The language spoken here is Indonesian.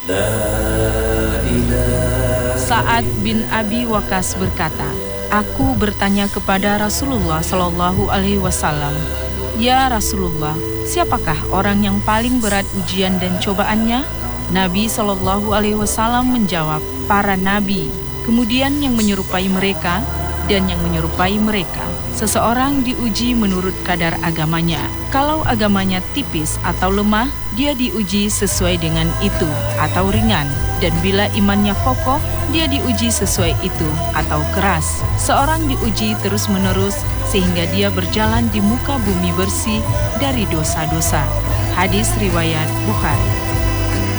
Sa'ad bin Abi Waqqas berkata, aku bertanya kepada Rasulullah Shallallahu Alaihi Wasallam, ya Rasulullah, siapakah orang yang paling berat ujian dan cobaannya? Nabi Shallallahu Alaihi Wasallam menjawab, para nabi, kemudian yang menyerupai mereka, dan yang menyerupai mereka. Seseorang diuji menurut kadar agamanya. Kalau agamanya tipis atau lemah, dia diuji sesuai dengan itu atau ringan. Dan bila imannya kokoh, dia diuji sesuai itu atau keras. Seorang diuji terus-menerus sehingga dia berjalan di muka bumi bersih dari dosa-dosa. Hadis riwayat Bukhari.